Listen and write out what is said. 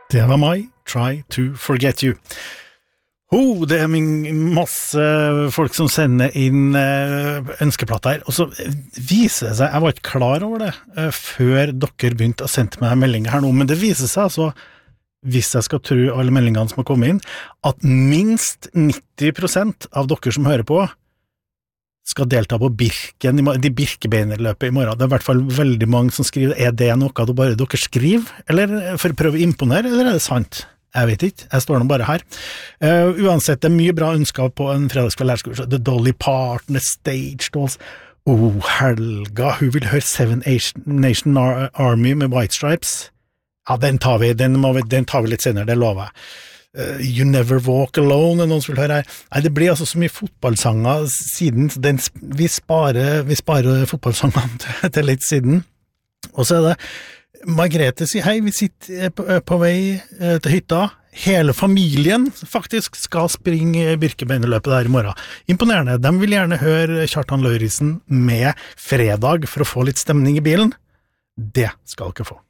Det var meg, Try to Forget You. Det masse folk som sender inn ønskeplatter her, og så viser det seg, jeg var ikke klar over det før dere begynte å sende meg meldinger her nå, men det viser seg altså, hvis jeg skal tro alle meldingene som har kommet inn, at minst 90% av dere som hører på skal delta på Birken, de Birkebeinerløpet i morgen. Det I hvert fall veldig mange som skriver, det noe dere skriver, eller for å prøve å imponere, eller det sant? Jeg vet ikke, jeg står nå bare her. Uansett, det mye bra ønsker på en fredagskveld lærerskole. The Dolly Parton, The Stage Dolls. Helga, hun vil høre Seven Nation Army med White Stripes. Ja, den tar vi litt senere, det lover jeg. You Never Walk Alone, noen som vil høre her. Nei, det blir altså så mye fotballsanger siden, vi sparer fotballsangene til litt siden. Og så det, Margrethe sier hei, vi sitter på vei til hytta. Hele familien faktisk skal springe Birkebeinerløpet der i morgen. Imponerende, de vil gjerne høre Kjartan Lauritzen med Fredag for å få litt stemning i bilen. Det skal dere få.